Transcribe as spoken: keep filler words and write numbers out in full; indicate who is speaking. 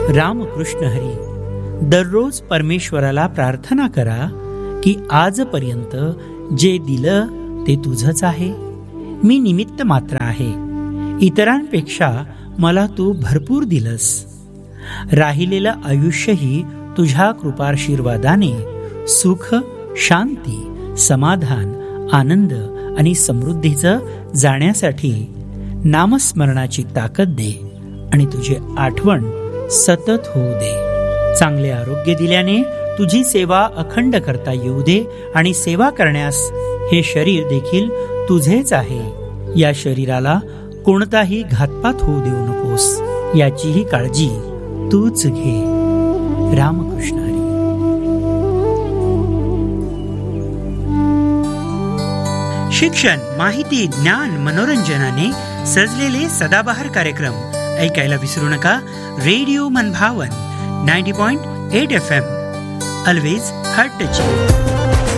Speaker 1: रामकृष्ण हरी. दररोज परमेश्वराला प्रार्थना करा की आजपर्यंत जे दिलं ते तुझंच आहे. मी निमित्त मात्र आहे. इतरांपेक्षा मला तू भरपूर दिलंस. राहिलेलं आयुष्यही तुझ्या कृपाशीर्वादाने सुख, शांती, समाधान, आनंद आणि समृद्धीचं जाण्यासाठी नामस्मरणाची ताकद दे आणि तुझी आठवण सतत होऊ दे. चांगले आरोग्य दिल्याने तुझी सेवा अखंड करता येऊ दे आणि सेवा करण्यास हे शरीर देखील तुझेच आहे. या शरीराला कोणताही घातपात होऊ देऊ नकोस, याचीही काळजी तूच घे. रामकृष्ण हरी. शिक्षण, माहिती, ज्ञान, मनोरंजनाने सजलेले सदाबहार कार्यक्रम ऐकायला विसरू नका. रेडिओ मनभावन ninety point eight F M, always heart touching.